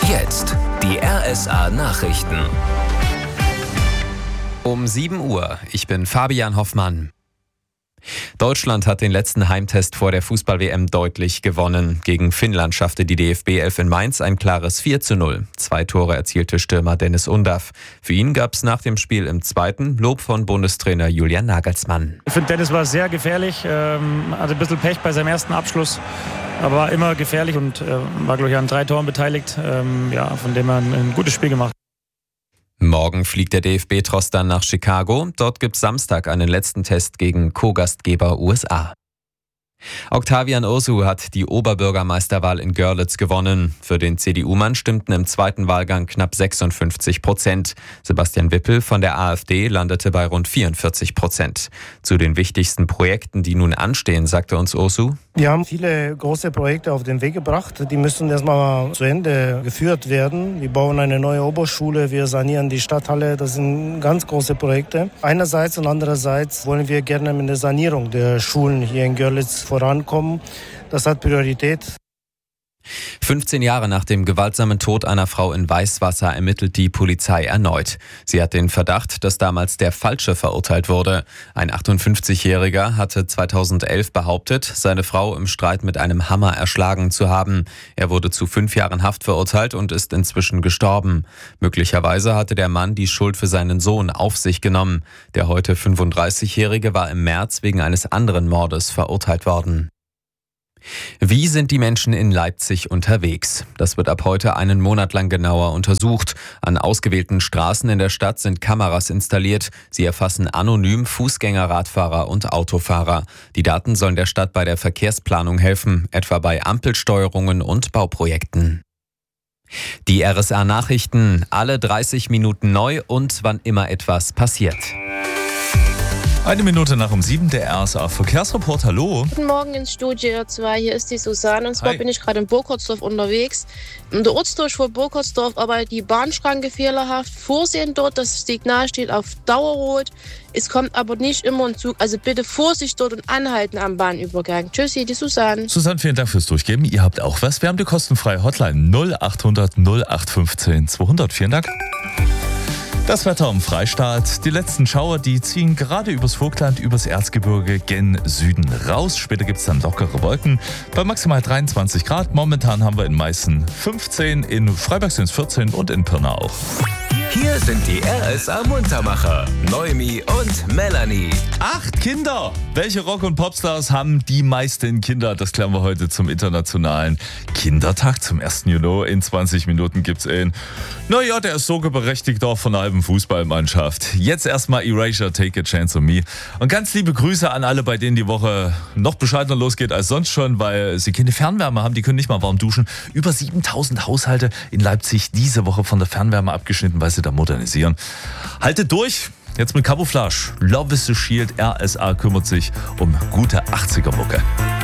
Jetzt die RSA Nachrichten. Um 7 Uhr, ich bin Fabian Hoffmann. Deutschland hat den letzten Heimtest vor der Fußball-WM deutlich gewonnen. Gegen Finnland schaffte die DFB 11 in Mainz ein klares 4:0. 2 Tore erzielte Stürmer Dennis Undaff. Für ihn gab es nach dem Spiel im zweiten Lob von Bundestrainer Julian Nagelsmann. Ich finde, Dennis war sehr gefährlich, hatte ein bisschen Pech bei seinem ersten Abschluss, aber war immer gefährlich und war, glaube ich, an 3 Toren beteiligt. Von dem er ein gutes Spiel gemacht. Morgen fliegt der DFB-Tross dann nach Chicago. Dort gibt es Samstag einen letzten Test gegen Co-Gastgeber USA. Octavian Ursu hat die Oberbürgermeisterwahl in Görlitz gewonnen. Für den CDU-Mann stimmten im zweiten Wahlgang knapp 56%. Sebastian Wippel von der AfD landete bei rund 44%. Zu den wichtigsten Projekten, die nun anstehen, sagte uns Ursu: Wir haben viele große Projekte auf den Weg gebracht. Die müssen erstmal zu Ende geführt werden. Wir bauen eine neue Oberschule, wir sanieren die Stadthalle. Das sind ganz große Projekte. Einerseits und andererseits wollen wir gerne mit der Sanierung der Schulen hier in Görlitz vorankommen. Das hat Priorität. 15 Jahre nach dem gewaltsamen Tod einer Frau in Weißwasser ermittelt die Polizei erneut. Sie hat den Verdacht, dass damals der Falsche verurteilt wurde. Ein 58-Jähriger hatte 2011 behauptet, seine Frau im Streit mit einem Hammer erschlagen zu haben. Er wurde zu 5 Jahren Haft verurteilt und ist inzwischen gestorben. Möglicherweise hatte der Mann die Schuld für seinen Sohn auf sich genommen. Der heute 35-Jährige war im März wegen eines anderen Mordes verurteilt worden. Wie sind die Menschen in Leipzig unterwegs? Das wird ab heute einen Monat lang genauer untersucht. An ausgewählten Straßen in der Stadt sind Kameras installiert. Sie erfassen anonym Fußgänger, Radfahrer und Autofahrer. Die Daten sollen der Stadt bei der Verkehrsplanung helfen, etwa bei Ampelsteuerungen und Bauprojekten. Die RSA Nachrichten, alle 30 Minuten neu und wann immer etwas passiert. 1 Minute nach um 7, der RSA Verkehrsreport. Hallo. Guten Morgen ins Studio 2, hier ist die Susanne. Und zwar bin ich gerade in Burgholzdorf unterwegs. In der Ortsdurchfuhr Burgholzdorf arbeitet die Bahnschranke fehlerhaft. Vorsehen dort, das Signal steht auf Dauerrot. Es kommt aber nicht immer ein Zug. Also bitte Vorsicht dort und anhalten am Bahnübergang. Tschüssi, die Susanne. Susanne, vielen Dank fürs Durchgeben. Ihr habt auch was. Wir haben die kostenfreie Hotline 0800 0815 200. Vielen Dank. Das Wetter im Freistaat. Die letzten Schauer, die ziehen gerade übers Vogtland, übers Erzgebirge gen Süden raus. Später gibt es dann lockere Wolken bei maximal 23 Grad. Momentan haben wir in Meißen 15, in Freiberg sind es 14 und in Pirna auch. Hier sind die RSA Muntermacher, Noemi und Melanie. 8 Kinder! Welche Rock- und Popstars haben die meisten Kinder? Das klären wir heute zum internationalen Kindertag, zum 1. Juni. In 20 Minuten gibt's ihn. Naja, der ist sogar berechtigter von einer halben Fußballmannschaft. Jetzt erstmal Erasure, Take a Chance on Me. Und ganz liebe Grüße an alle, bei denen die Woche noch bescheidener losgeht als sonst schon, weil sie keine Fernwärme haben, die können nicht mal warm duschen. Über 7000 Haushalte in Leipzig diese Woche von der Fernwärme abgeschnitten, weil sie da modernisieren. Haltet durch! Jetzt mit Camouflage. Love is the Shield. RSA kümmert sich um gute 80er-Mucke.